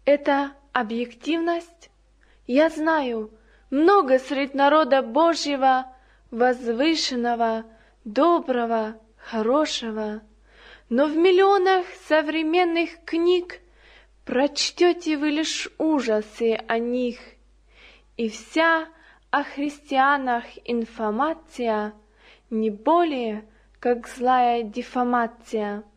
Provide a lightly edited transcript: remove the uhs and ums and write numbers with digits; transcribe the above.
Это объективность? Я знаю, много средь народа Божьего, возвышенного, доброго, хорошего, но в миллионах современных книг прочтете вы лишь ужасы о них, и вся о христианах информация не более, как злая дефамация.